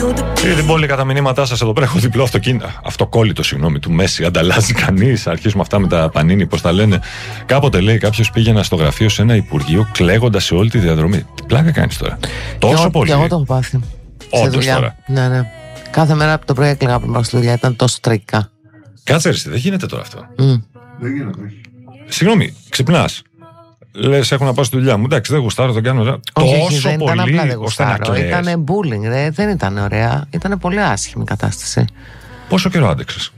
Είδε πολύ κατά μηνύματά σας εδώ πέρα. Έχω διπλό αυτοκόλλητο, του Μέση. Ανταλλάσσει κανείς. Αρχίσουμε αυτά με τα πανίνι, πώς τα λένε. Κάποτε λέει κάποιος πήγαινα στο γραφείο σε ένα υπουργείο κλαίγοντας σε όλη τη διαδρομή. Τι πλάκα κάνεις τώρα? Τόσο πολύ. Και εγώ το έχω πάθει. Όντως τώρα. Ναι. Κάθε μέρα από το πρωί έκλαιγα πριν πάω στη δουλειά. Ήταν τόσο τραγικά. Κάτσε ρε, δεν γίνεται τώρα αυτό. Δεν γίνεται. Συγγνώμη, ξυπνάς. Λες, έχω να πάω στη δουλειά μου. Εντάξει, δεν γουστάρω, δεν κάνω. Όχι, δεν πολύ, ήταν απλά δεν γουστάρω. Ήταν Ήταν bullying, δεν ήταν ωραία. Ήταν πολύ άσχημη κατάσταση. Πόσο καιρό άντεξες?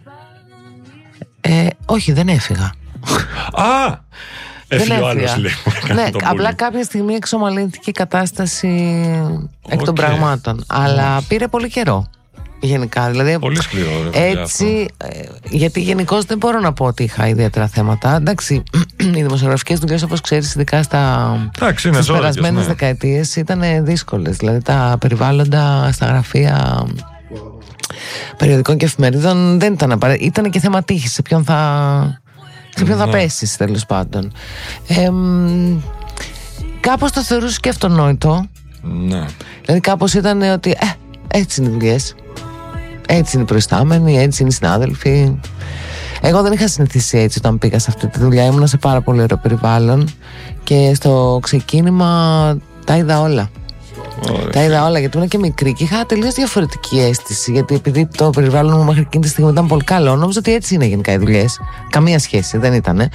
Όχι, δεν έφυγα. Α! Έφυγε ο άλλος, λέει. Ναι, απλά κάποια στιγμή εξομαλύνθηκε η κατάσταση εκ των πραγμάτων. Αλλά πήρε πολύ καιρό. Γενικά, δηλαδή. Πολύ σκληρό, έτσι, γιατί γενικώς δεν μπορώ να πω ότι είχα ιδιαίτερα θέματα. Εντάξει, οι δημοσιογραφικές δουλειές, όπως ξέρεις, ειδικά στις περασμένες δεκαετίες, ήταν δύσκολες. Δηλαδή, τα περιβάλλοντα στα γραφεία περιοδικών και εφημερίδων δεν ήταν απαραίτητα. Ήταν και θέμα τύχης, σε ποιον θα πέσεις, τέλος πάντων. Κάπως το θεωρούσα και αυτονόητο. Ναι. Δηλαδή, κάπως ήταν ότι έτσι είναι οι δουλειές. Έτσι είναι οι προϊστάμενοι, έτσι είναι οι συνάδελφοι. Εγώ δεν είχα συνηθίσει έτσι όταν πήγα σε αυτή τη δουλειά. Ήμουνα σε πάρα πολύ ωραίο περιβάλλον και στο ξεκίνημα τα είδα όλα. Τα είδα όλα γιατί ήμουν και μικρή και είχα τελείως διαφορετική αίσθηση. Γιατί επειδή το περιβάλλον μου μέχρι εκείνη τη στιγμή ήταν πολύ καλό, νόμιζα ότι έτσι είναι γενικά οι δουλειές. Καμία σχέση, δεν ήτανε.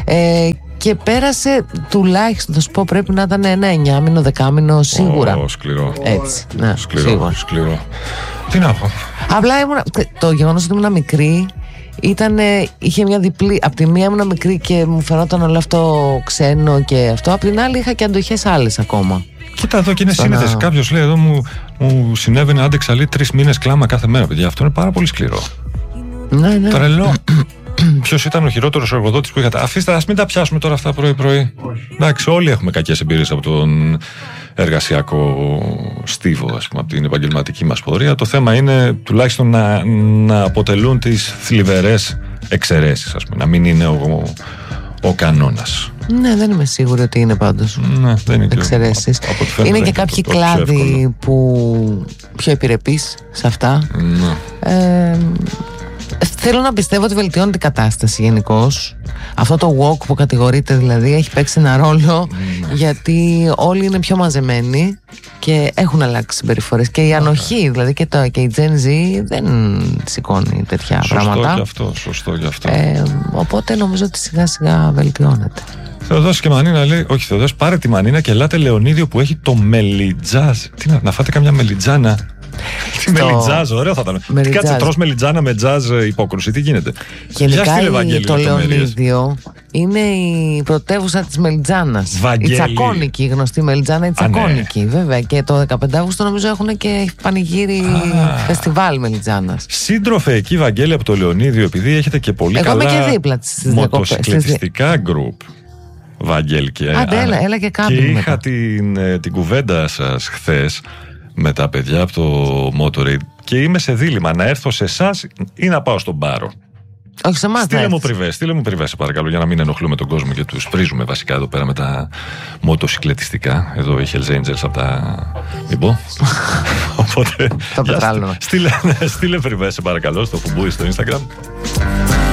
Και πέρασε τουλάχιστον, θα σου πω, πρέπει να ήταν ένα 9μηνο, 10μηνο σίγουρα. Σκληρό. Έτσι, ναι, σκληρό. Τι να πω. Απλά το γεγονός ότι ήμουν μικρή είχε μια διπλή. Απ' τη μία ήμουν μικρή και μου φαινόταν όλο αυτό ξένο και αυτό. Απ' την άλλη είχα και αντοχές άλλες ακόμα. Κοίτα εδώ και είναι σύνηθες. Κάποιος λέει εδώ μου συνέβαινε, άντεξα λέει 3 μήνες κλάμα κάθε μέρα. Παιδιά, αυτό είναι πάρα πολύ σκληρό. Ναι. Τρελό. Ποιος ήταν ο χειρότερος εργοδότης που είχατε? Αφήστε, ας μην τα πιάσουμε τώρα αυτά πρωί-πρωί. Εντάξει, όλοι έχουμε κακές εμπειρίες από τον εργασιακό στίβο, ας πούμε, από την επαγγελματική μας πορεία. Το θέμα είναι τουλάχιστον να αποτελούν τις θλιβερές εξαιρέσεις, ας πούμε, να μην είναι ο κανόνας. Ναι, δεν είμαι σίγουρη ότι είναι πάντως. Ναι, δεν είναι εξαιρέσεις. Είναι και κάποιοι κλάδοι που πιο επιρρεπείς σε αυτά. Ναι. Θέλω να πιστεύω ότι βελτιώνει την κατάσταση γενικώς. Αυτό το walk που κατηγορείται δηλαδή έχει παίξει ένα ρόλο, γιατί όλοι είναι πιο μαζεμένοι και έχουν αλλάξει συμπεριφορές. Και η ανοχή, δηλαδή και η Gen Z δεν σηκώνει τέτοια πράγματα. Σωστό γι' αυτό. Οπότε νομίζω ότι σιγά σιγά βελτιώνεται. Θεοδόση και Μανίνα λέει, όχι Θεοδόση, πάρε τη Μανίνα και ελάτε Λεωνίδιο που έχει το μελιτζάζ. Τι να φάτε καμιά μελιτζάνα? Τι μελιτζάζ, ωραίο θα ήταν. Τι κάτσε, τρως μελιτζάνα με τζάζ υπόκρουση, τι γίνεται? Γενικά το Λεωνίδιο είναι η πρωτεύουσα της μελιτζάνας. Η τσακώνικη, η γνωστή μελιτζάνα, η τσακώνικη. Βέβαια, και το 15 Αύγουστο νομίζω έχουν και πανηγύρι φεστιβάλ μελιτζάνας. Σύντροφε εκεί, Βαγγέλη, από το Λεωνίδιο, επειδή έχετε και πολύ καλά μοτοσυκλετιστικά γκρουπ. Βαγγέλη και έλα και και είχα την κουβέντα σας χθες με τα παιδιά από το Motorade και είμαι σε δίλημμα να έρθω σε εσάς ή να πάω στον Πάρο. Όχι σε εμάς. Στείλε μου πριβέ, σε παρακαλώ, για να μην ενοχλούμε τον κόσμο και τους πρίζουμε βασικά εδώ πέρα με τα μοτοσυκλετιστικά. Εδώ οι Hells Angels από τα... Μην πω. Οπότε το πετράλαιο. Στείλε πριβέ, σε παρακαλώ, στο Φουμπούι στο Instagram.